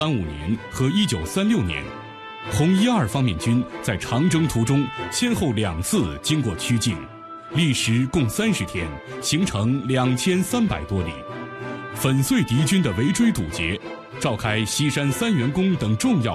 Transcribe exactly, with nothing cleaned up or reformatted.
三五年和一九三六年，红一二方面军在长征途中先后两次经过曲靖，历时共三十天，行程两千三百多里，粉碎敌军的围追堵截，召开西山三元宫等重要